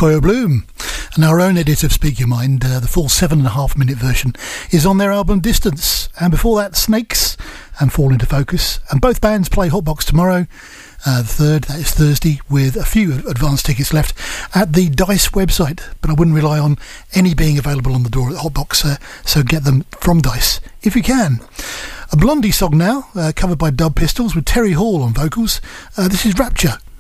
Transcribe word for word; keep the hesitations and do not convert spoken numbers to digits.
Koyo Bloom. And our own edit of Speak Your Mind, uh, the full seven and a half minute version, is on their album Distance. And before that, Snakes and Fall Into Focus. And both bands play Hotbox tomorrow, uh, the third, that is Thursday, with a few advance tickets left at the Dice website. But I wouldn't rely on any being available on the door at Hotbox, uh, so get them from Dice if you can. A Blondie song now, uh, covered by Dub Pistols with Terry Hall on vocals. Uh, this is Rapture.